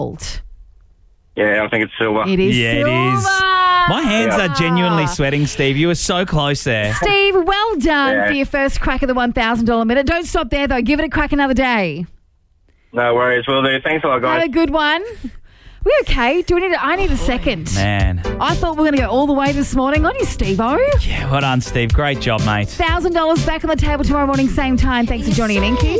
Yeah, I think it's silver. It is Yeah, silver. it is. My hands are genuinely sweating, Steve. You were so close there. Steve, well done Yeah. for your first crack of the $1,000 minute. Don't stop there, though. Give it a crack another day. No worries, will do. Thanks a lot, Have guys. a good one. We okay? I need a second. Man. I thought we were going to go all the way this morning. On you, Steve-O. Yeah, well done, Steve. Great job, mate. $1,000 back on the table tomorrow morning, same time. Thanks for joining in, Inky.